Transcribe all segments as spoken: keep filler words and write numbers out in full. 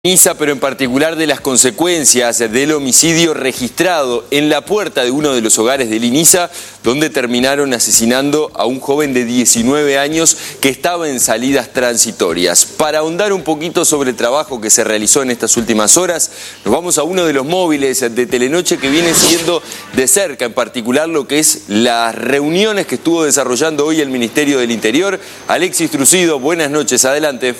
Niza, pero en particular de las consecuencias del homicidio registrado en la puerta de uno de los hogares de Liniza, donde terminaron asesinando a un joven de diecinueve años que estaba en salidas transitorias. Para ahondar un poquito sobre el trabajo que se realizó en estas últimas horas, nos vamos a uno de los móviles de Telenoche que viene siguiendo de cerca, en particular lo que es las reuniones que estuvo desarrollando hoy el Ministerio del Interior. Alexis Trucido, buenas noches, adelante.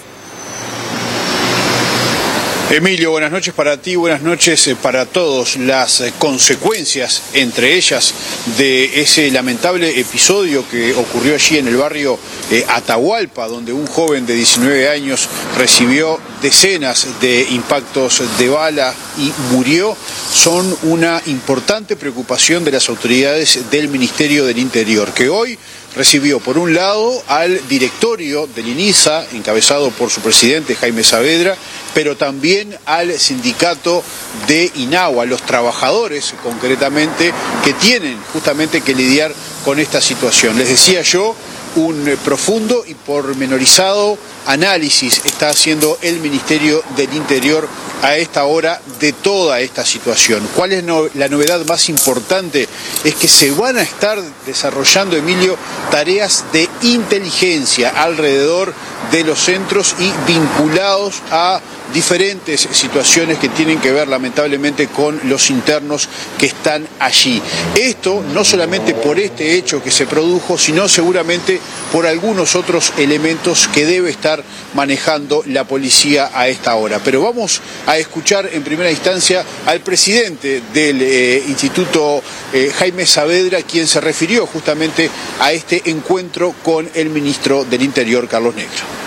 Emilio, buenas noches para ti, buenas noches para todos. Las consecuencias, entre ellas, de ese lamentable episodio que ocurrió allí en el barrio eh, Atahualpa, donde un joven de diecinueve años recibió decenas de impactos de bala y murió, son una importante preocupación de las autoridades del Ministerio del Interior, que hoy recibió por un lado al directorio de Liniza, encabezado por su presidente Jaime Saavedra, pero también al sindicato de INAHUA, los trabajadores concretamente que tienen justamente que lidiar con esta situación. Les decía yo, un profundo y pormenorizado análisis está haciendo el Ministerio del Interior a esta hora de toda esta situación. ¿Cuál es no, la novedad más importante? Es que se van a estar desarrollando, Emilio, tareas de inteligencia alrededor de los centros y vinculados a diferentes situaciones que tienen que ver lamentablemente con los internos que están allí. Esto no solamente por este hecho que se produjo, sino seguramente por algunos otros elementos que debe estar manejando la policía a esta hora. Pero vamos a escuchar en primera instancia al presidente del eh, Instituto eh, Jaime Saavedra, quien se refirió justamente a este encuentro con el ministro del Interior, Carlos Negro.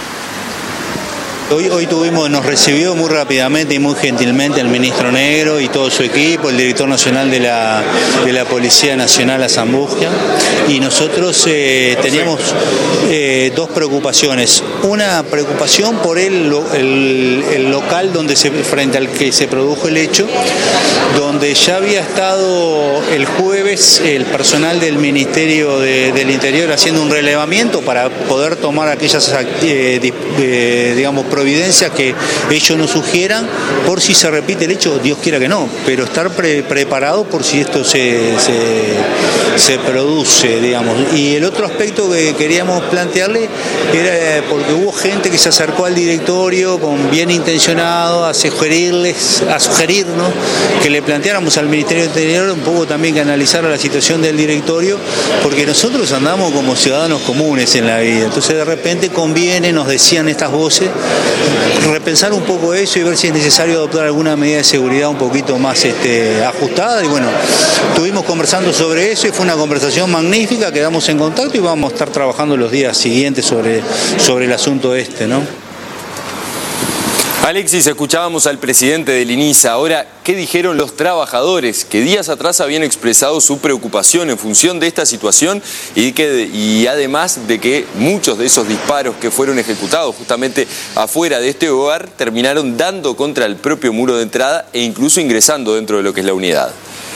Hoy, hoy tuvimos, nos recibió muy rápidamente y muy gentilmente el ministro Negro y todo su equipo, el director nacional de la, de la Policía Nacional Azambustia, y nosotros eh, teníamos eh, dos preocupaciones. Una preocupación por el, el, el local donde se, frente al que se produjo el hecho, donde ya había estado el jueves el personal del Ministerio de, del Interior haciendo un relevamiento para poder tomar aquellas, eh, eh, digamos, providencias que ellos nos sugieran por si se repite el hecho, Dios quiera que no, pero estar pre preparado por si esto se, se, se produce, digamos. Y el otro aspecto que queríamos plantearle era porque hubo gente que se acercó al directorio con bien intencionado a sugerirles, a sugerirnos que le planteáramos al Ministerio del Interior un poco también que analizara la situación del directorio, porque nosotros andamos como ciudadanos comunes en la vida, entonces de repente conviene, nos decían estas voces, repensar un poco eso y ver si es necesario adoptar alguna medida de seguridad un poquito más este, ajustada. Y bueno, estuvimos conversando sobre eso y fue una conversación magnífica, quedamos en contacto y vamos a estar trabajando los días siguientes sobre, sobre el asunto este, ¿no? Alexis, escuchábamos al presidente de Liniza. Ahora, ¿qué dijeron los trabajadores que días atrás habían expresado su preocupación en función de esta situación y, que, y además de que muchos de esos disparos que fueron ejecutados justamente afuera de este hogar terminaron dando contra el propio muro de entrada e incluso ingresando dentro de lo que es la unidad?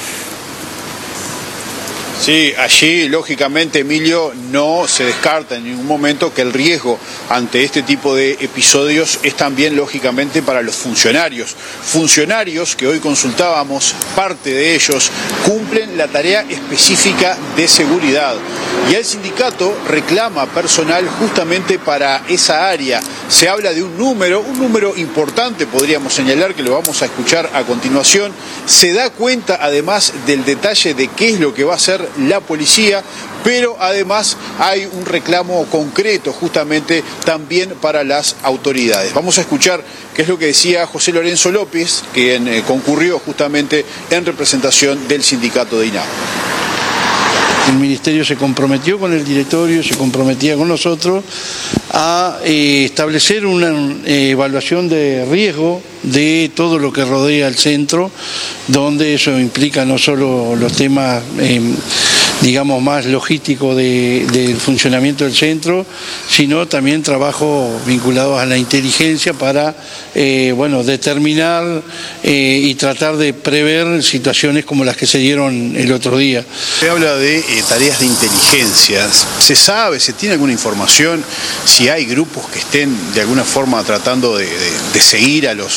Sí, allí lógicamente, Emilio, no se descarta en ningún momento que el riesgo ante este tipo de episodios es también lógicamente para los funcionarios. Funcionarios que hoy consultábamos, parte de ellos cumplen la tarea específica de seguridad y el sindicato reclama personal justamente para esa área. Se habla de un número, un número importante podríamos señalar, que lo vamos a escuchar a continuación. Se da cuenta además del detalle de qué es lo que va a hacer la policía, pero además hay un reclamo concreto justamente también para las autoridades. Vamos a escuchar qué es lo que decía José Lorenzo López, quien eh, concurrió justamente en representación del sindicato de INAHUA. El Ministerio se comprometió con el directorio, se comprometía con nosotros a eh, establecer una eh, evaluación de riesgo de todo lo que rodea al centro, donde eso implica no solo los temas eh, digamos, más logístico de, del funcionamiento del centro, sino también trabajo vinculados a la inteligencia para, eh, bueno, determinar eh, y tratar de prever situaciones como las que se dieron el otro día. Se habla de eh, tareas de inteligencia. ¿Se sabe, se tiene alguna información si hay grupos que estén de alguna forma tratando de, de, de seguir a los